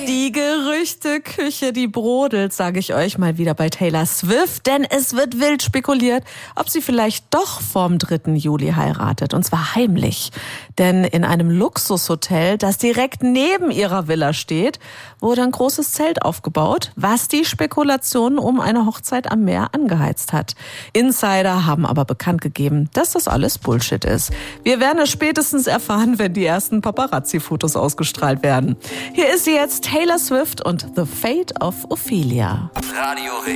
Die Gerüchteküche, die brodelt, sage ich euch mal wieder bei Taylor Swift, denn es wird wild spekuliert, ob sie vielleicht doch vorm 3. Juli heiratet, und zwar heimlich. Denn in einem Luxushotel, das direkt neben ihrer Villa steht, wurde ein großes Zelt aufgebaut, was die Spekulationen um eine Hochzeit am Meer angeheizt hat. Insider haben aber bekannt gegeben, dass das alles Bullshit ist. Wir werden es spätestens erfahren, wenn die ersten Paparazzi-Fotos ausgestrahlt werden. Hier ist sie jetzt, Taylor Swift und The Fate of Ophelia. Radio